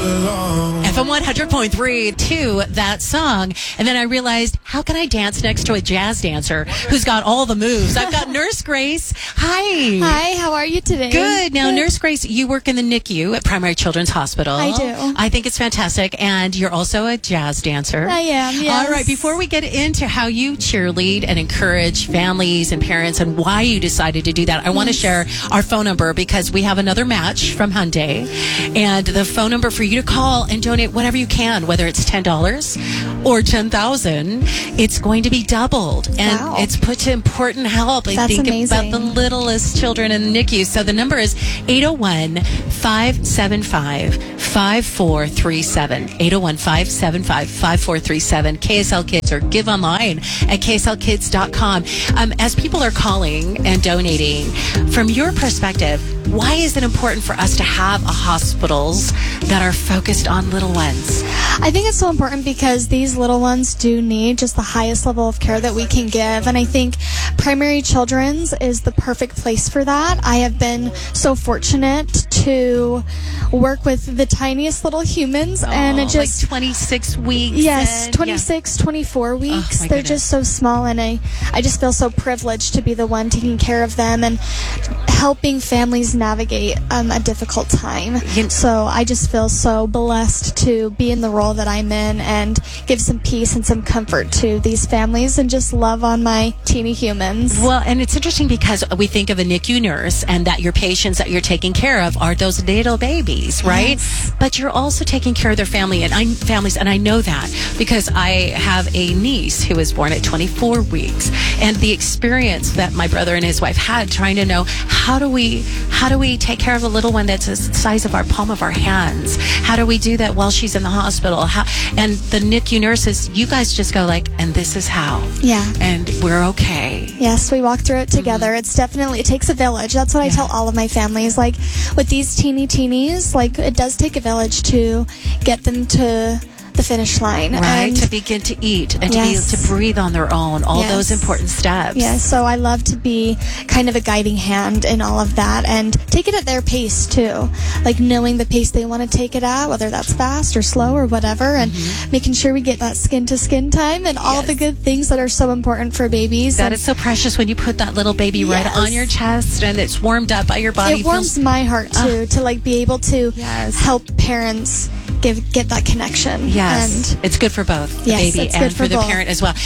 FM 100.3 to that song. And then I realized, how can I dance next to a jazz dancer who's got all the moves? I've got Nurse Grace. Hi. Hi, how are you today? Good. Now, Nurse Grace, you work in the NICU at Primary Children's Hospital. I do. I think it's fantastic. And you're also a jazz dancer. I am, yes. All right. Before we get into how you cheerlead and encourage families and parents and why you decided to do that, I want to share our phone number because we have another match from Hyundai. And the phone number for you to call and donate whatever you can, whether it's $10 or $10,000, it's going to be doubled. And it's put to important help. I think amazing. About the littlest children in the NICU. So the number is 801-575-5437. 801-575-5437. KSL Kids, or give online at kslkids.com. As people are calling and donating, from your perspective, why is it important for us to have hospitals that are focused on little ones? I think it's so important because these little ones do need just the highest level of care that we can give. And I think Primary Children's is the perfect place for that. I have been so fortunate to work with the tiniest little humans. And it just... like 26 weeks. Yes, 26, 24 weeks. They're goodness. just so small. And I just feel so privileged to be the one taking care of them and helping families navigate a difficult time. So I just feel so blessed to be in the role that I'm in and give some peace and some comfort to these families and just love on my teeny humans. Well, and it's interesting because we think of a NICU nurse and that your patients that you're taking care of are those little babies, right? Yes. But you're also taking care of their families, and I know that because I have a niece who was born at 24 weeks, and the experience that my brother and his wife had trying to know how do we take care of a little one that's the size of our palm of our hands? How do we do that while she's in the hospital? And the NICU nurses, you guys just go like, and this is how. Yeah. And we're okay. Yes, we walk through it together. It's definitely, it takes a village. That's what I tell all of my families. Like with these teenies, like it does take a village to get them to the finish line. Right, and to begin to eat and to be able to breathe on their own, all those important steps. Yes, so I love to be kind of a guiding hand in all of that and take it at their pace too. Like knowing the pace they want to take it at, whether that's fast or slow or whatever, and making sure we get that skin to skin time and all the good things that are so important for babies. That is so precious when you put that little baby right on your chest and it's warmed up by your body. It warms my heart too, to like be able to help parents get that connection. Yes, and it's good for both the baby and for the parent as well.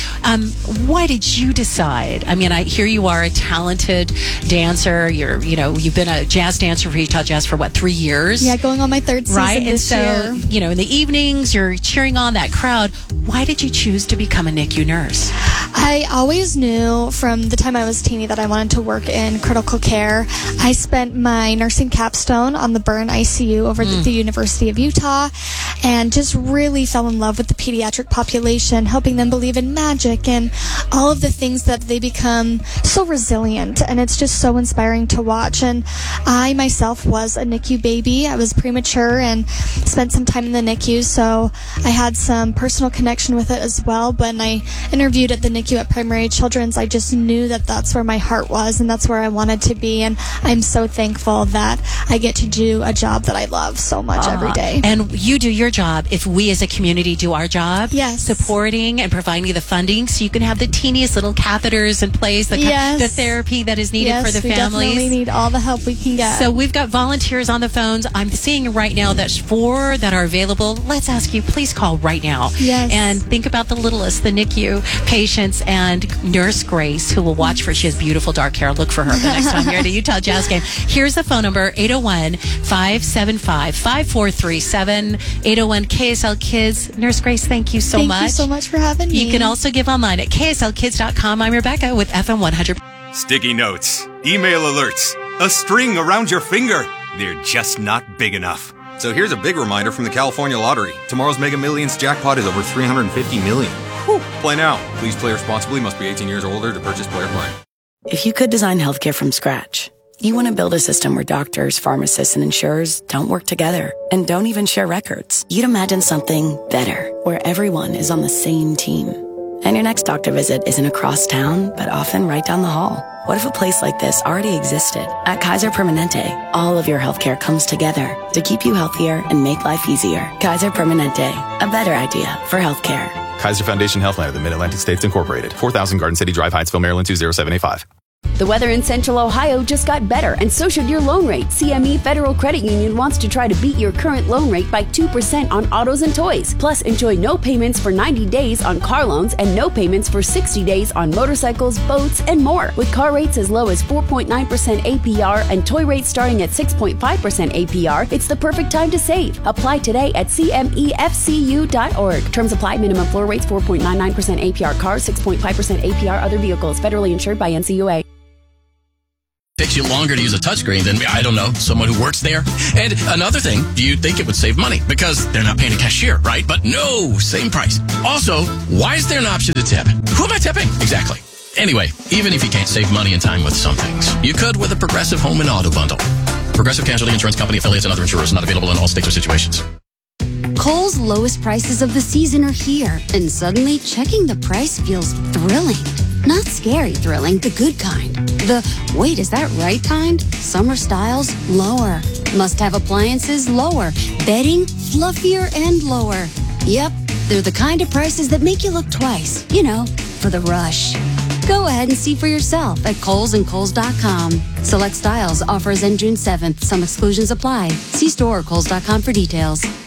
Why did you decide? I mean, I hear you are a talented dancer. You've been a jazz dancer for Utah Jazz for 3 years? Yeah, going on my third season this year. In the evenings you're cheering on that crowd. Why did you choose to become a NICU nurse? I always knew from the time I was teeny that I wanted to work in critical care. I spent my nursing capstone on the burn ICU over at the University of Utah and just really fell in love with the pediatric population, helping them believe in magic and all of the things that they become so resilient. And it's just so inspiring to watch. And I myself was a NICU baby. I was premature and spent some time in the NICU, so I had some personal connection with it as well. But when I interviewed at the NICU at Primary Children's, I just knew that that's where my heart was and that's where I wanted to be. And I'm so thankful that I get to do a job that I love so much every day. And you do your job if we as a community do our job. Yes. Supporting and providing the funding so you can have the teeniest little catheters in place, the therapy that is needed for the families. We definitely need all the help we can get. So we've got volunteers on the phones. I'm seeing right now there's 4 that are available. Let's ask you, please call right now. Yes. And think about the littlest, the NICU patients, and Nurse Grace, who will watch for. She has beautiful dark hair. Look for her the next time you're at a Utah Jazz game. Here's the phone number, 801-575-5437, 801 KSL Kids. Nurse Grace, thank you so much. Thank you so much for having me. You can also give online at kslkids.com. I'm Rebecca with FM 100. Sticky notes, email alerts, a string around your finger. They're just not big enough. So here's a big reminder from the California Lottery. Tomorrow's Mega Millions jackpot is over $350 million. Whew. Play now. Please play responsibly. Must be 18 years or older to purchase player play. If you could design healthcare from scratch, you want to build a system where doctors, pharmacists, and insurers don't work together and don't even share records. You'd imagine something better, where everyone is on the same team. And your next doctor visit isn't across town, but often right down the hall. What if a place like this already existed? At Kaiser Permanente, all of your healthcare comes together to keep you healthier and make life easier. Kaiser Permanente, a better idea for healthcare. Kaiser Foundation Healthline of the Mid-Atlantic States Incorporated. 4000 Garden City Drive, Hyattsville, Maryland 20785. The weather in Central Ohio just got better, and so should your loan rate. CME Federal Credit Union wants to try to beat your current loan rate by 2% on autos and toys. Plus, enjoy no payments for 90 days on car loans and no payments for 60 days on motorcycles, boats, and more. With car rates as low as 4.9% APR and toy rates starting at 6.5% APR, it's the perfect time to save. Apply today at cmefcu.org. Terms apply. Minimum floor rates 4.99% APR cars, 6.5% APR other vehicles. Federally insured by NCUA. Takes you longer to use a touchscreen than, I don't know, someone who works there. And another thing, you'd think it would save money because they're not paying a cashier, right? But no, same price. Also, why is there an option to tip? Who am I tipping? Exactly. Anyway, even if you can't save money and time with some things, you could with a Progressive Home and Auto Bundle. Progressive Casualty Insurance Company, affiliates, and other insurers not available in all states or situations. Kohl's lowest prices of the season are here, and suddenly checking the price feels thrilling. Not scary thrilling, the good kind. The, wait, is that right kind? Summer styles, lower. Must-have appliances, lower. Bedding, fluffier and lower. Yep, they're the kind of prices that make you look twice. You know, for the rush. Go ahead and see for yourself at Kohl's and Kohl's.com. Select styles, offers end June 7th. Some exclusions apply. See store or Kohl's.com for details.